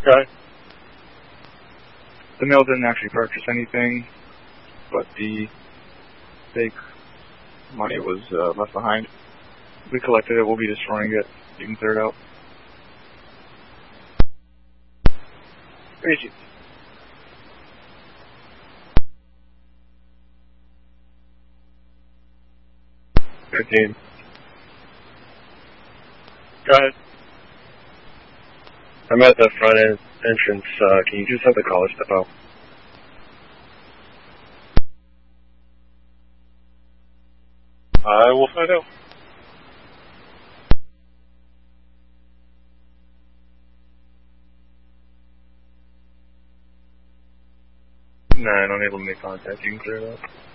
Okay. The mill didn't actually purchase anything, but the fake money was left behind. We collected it. We'll be destroying it. You can clear it out. Easy. Go ahead. I'm at the front entrance. Can you just have the caller step out? I will find out. No, I'm unable to make contact. You can clear it out.